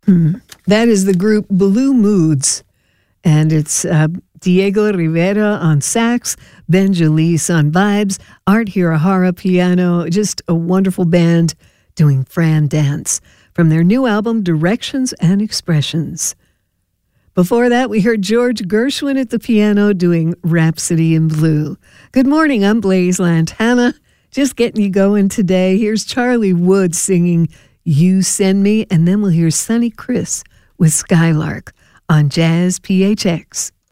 That is the group Blue Moods, and it's Diego Rivera on sax, Ben Jalise on vibes, Art Hirahara piano, just a wonderful band doing Fran Dance from their new album, Directions and Expressions. Before that, we heard George Gershwin at the piano doing Rhapsody in Blue. Good morning, I'm Blaise Lantana, just getting you going today. Here's Charlie Wood singing You Send Me, and then we'll hear Sonny Chris with Skylark on Jazz PHX.